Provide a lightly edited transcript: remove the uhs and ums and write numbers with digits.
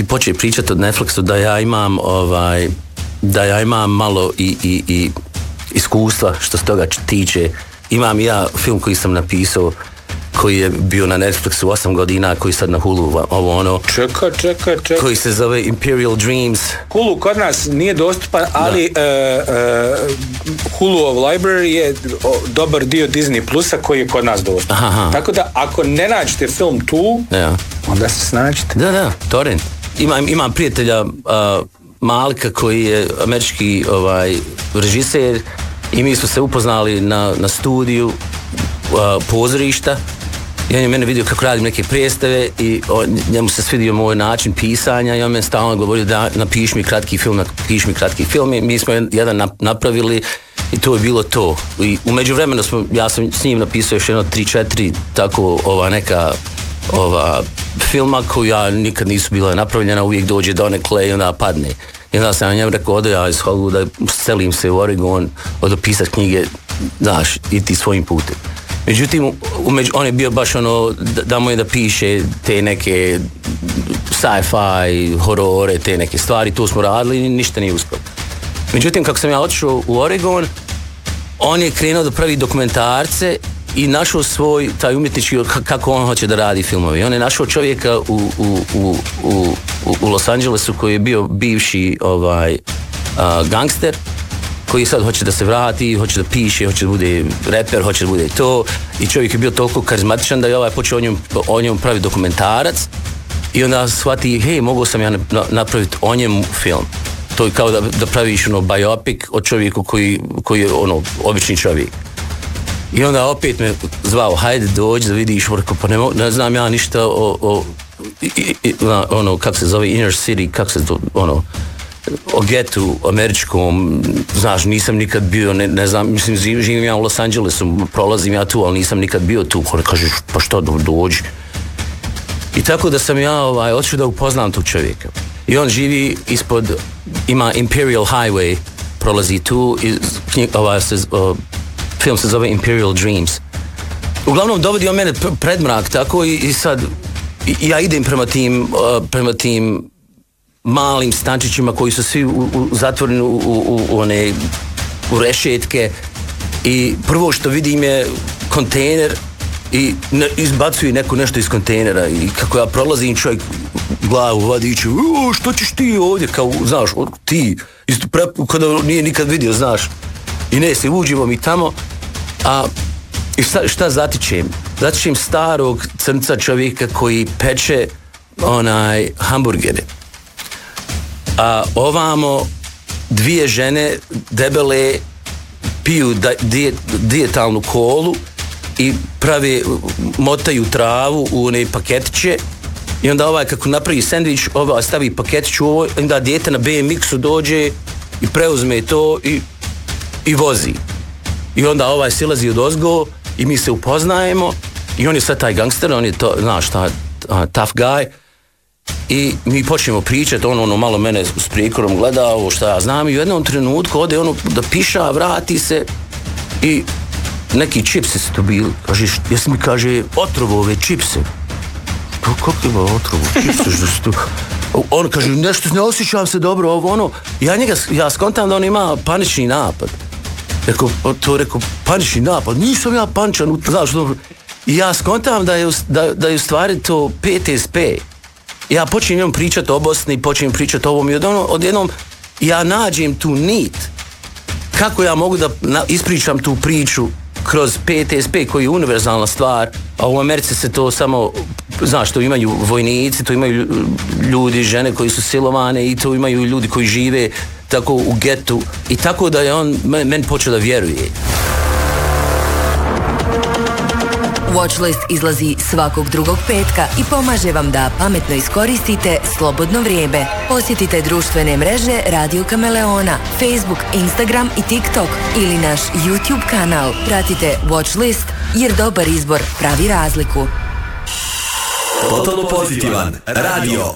počeo pričati od Netflixu da ja imam malo i iskustva što se toga tiče. Imam ja film koji sam napisao, koji je bio na Netflixu 8 godina, koji sad na Hulu, Čekaj. Koji se zove Imperial Dreams. Hulu kod nas nije dostupan, ali Hulu Library je dobar dio Disney Plusa koji je kod nas dostupan. Aha. Tako da, ako ne nađete film tu, onda se snađite. Da, torrent. Imam prijatelja Malika koji je američki režiser i mi smo se upoznali na studiju pozorišta i on je mene vidio kako radim neke predstave i njemu se svidio moj način pisanja i on me stalno govorio da napiši mi kratki film i mi smo jedan napravili i to je bilo to. I u međuvremenu ja sam s njim napisao još jedno 3-4 tako neka filma koja nikad nisu bila napravljena, uvijek dođe donekle i onda padne. I onda sam njemu rekao, ode ja iz Hollywooda, selim se u Oregon, odopisat knjige, znaš, iti svojim putem. Međutim, on je bio baš da mu je da piše te neke sci-fi, horore, te neke stvari, to smo radili i ništa nije uspio. Međutim, kako sam ja otišao u Oregon, on je krenuo da pravi dokumentarce i našao svoj, taj umjetnički, kako on hoće da radi filmove. On je našao čovjeka u Los Angelesu koji je bio bivši gangster, koji sad hoće da se vrati, hoće da piše, hoće da bude reper, hoće da bude to. I čovjek je bio toliko karizmatičan da je počeo o njemu pravi dokumentarac i onda shvati, hej, mogao sam ja napraviti o njemu film. To je kao da praviš biopic o čovjeku koji je obični čovjek. I onda opet me zvao, hajde dođi da vidiš, rekao, pa ne znam ja ništa kako se zove inner city, kako se to, o getu američkom, znaš, nisam nikad bio, ne znam, mislim, živim ja u Los Angelesu, prolazim ja tu, ali nisam nikad bio tu, kaže, pa što dođi. I tako da sam ja otišao da upoznam tog čovjeka. I on živi ima Imperial Highway, prolazi tu, i film se zove Imperial Dreams. Uglavnom dovodi on mene pred mrak tako i sad ja idem prema tim malim stančićima koji su svi zatvoreni u rešetke i prvo što vidim je kontejner i izbacuju nešto iz kontejnera i kako ja prolazim čovjek glavu vadi i će, što ćeš ti ovdje, kao, znaš, ti, kada nije nikad vidio, znaš. I ne, se uđemo mi tamo, i šta zatičem? Zatičem starog crnca čovjeka koji peče hamburgere. A ovamo dvije žene debele piju dijetalnu kolu i motaju travu u one paketiće i onda kako napravi sendvič, stavi paketić u ovo, onda dijete na BMX-u dođe i preuzme to i vozi. I onda silazi od ozgo i mi se upoznajemo i on je sad taj gangster, on je to, znaš, tough guy i mi počnemo pričati, malo mene s prijekorom gleda ovo šta ja znam i u jednom trenutku ode da piša, vrati se i neki čipsi su to bili, kaže, jesi mi, kaže, otrovo ove čipse. Kako ima otrovo čipse? On kaže, nešto ne osjećam se dobro, ja skontam da on ima panični napad. Rekao, panični napad, nisam ja pančan, znaš, i ja skontam da je u stvari to PTSP. Ja počnem njom pričati o Bosni, počnem pričati o ovom i odjednom ja nađem tu nit. Kako ja mogu da ispričam tu priču kroz PTSP koji je univerzalna stvar, a u Americi se to samo, znaš, to imaju vojnici, to imaju ljudi, žene koji su silovane i to imaju ljudi koji žive tako u getu i tako da je on meni počeo da vjeruje. Watchlist izlazi svakog drugog petka i pomaže vam da pametno iskoristite slobodno vrijeme. Posjetite društvene mreže Radio Kameleona, Facebook, Instagram i TikTok ili naš YouTube kanal. Pratite Watchlist jer dobar izbor pravi razliku. Totalno pozitivan radio.